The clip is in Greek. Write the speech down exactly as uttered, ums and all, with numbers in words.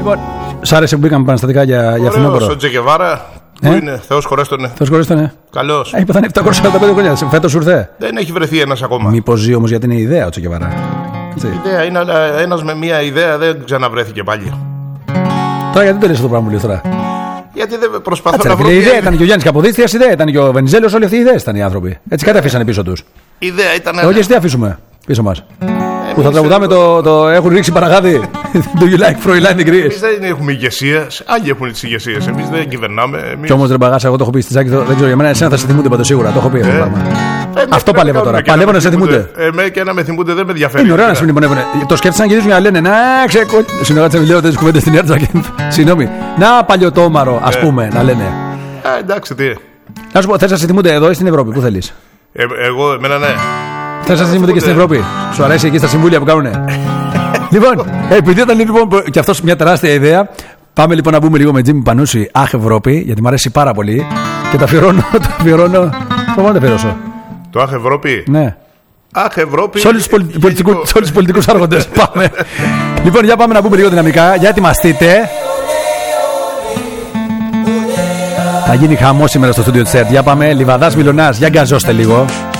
Λοιπόν, σ' άρεσε που μπήκαμε επαναστατικά για, για φθινόπωρο? Ο Τσε Γκεβάρα. Πού ε? είναι, Θεός χωρέστονε. Θεός χωρέστονε. Καλός. Έχει πεθάνει επτακόσια σαράντα πέντε χρόνια. Φέτος ήρθε. Δεν έχει βρεθεί ένας ακόμα. Μήπως ζει όμως γιατί είναι η ιδέα ο Τσε Γκεβάρα. Η ιδέα είναι, αλλά ένας με μία ιδέα δεν ξαναβρέθηκε πάλι. Τώρα γιατί το λες αυτό το πράγμα μου λέει τώρα? Γιατί δεν προσπαθώ Άτσε, να βρω. Η ιδέα ήταν και ο Γιάννης Καποδίστριας, ιδέα ήταν και ο Βενιζέλος, όλοι αυτοί οι ιδέες ήταν οι άνθρωποι. Έτσι κάτι αφήσανε πίσω τους. Η ιδέα ήταν. Όχι, εσύ τι αφήσουμε πίσω μας. Που θα τραγουδάμε το, το έχουν ρίξει παραγάδι. Do you like Fräulein in Greece? Εμείς δεν έχουμε ηγεσία. Άλλοι έχουν τις ηγεσίες. Εμείς δεν κυβερνάμε. Εμείς... Κι όμως ρε μπαγάσα, εγώ το έχω πει στη Ζάκη, δεν ξέρω για μένα, εσένα θα σε θυμούνται πάντως σίγουρα. Το έχω πει αυτό το πράγμα. Ε, αυτό παλεύω τώρα. Παλεύω να σε θυμούνται. Εμένα και να με θυμούνται δεν με ενδιαφέρει. Είναι ωραίο να σε μνημονεύουν. Το σκέφτεσαν και γυρίζουν να λένε να ξεκο. Συνεργάτησα με λέω τέτοιες κουβέντες στην Έρτζα. Συγγνώμη. Να παλιωτόμαρο, ας πούμε, να λένε. Α, εντάξει, τι. Να σου πω, θες να σε θυμούνται εδώ ή στην Ευρώπη, πού θέλεις? Εγώ, εμένα ναι. Θες να σε θυμούνται και στην Ευρώπη? Σου αρέσει εκεί στα συμβούλια που κάνουνε? Λοιπόν, επειδή ήταν λοιπόν και αυτό μια τεράστια ιδέα, πάμε λοιπόν να μπούμε λίγο με Τζίμι Πανούση. Αχ, Ευρώπη, γιατί μου αρέσει πάρα πολύ. Και τα αφιερώνω. Τα αφιερώνω. Πού να τα αφιερώσω? Το Αχ, Ευρώπη. Ναι. Αχ, Ευρώπη. Σε όλους τους πολιτικούς άρχοντες. Πάμε. Λοιπόν, για πάμε να μπούμε λίγο δυναμικά. Για ετοιμαστείτε. Θα γίνει χαμός σήμερα στο στούντιο της ΕΡΤ. Για πάμε, Λιβαδάς Μιλωνάς. Για γκαζώστε λίγο.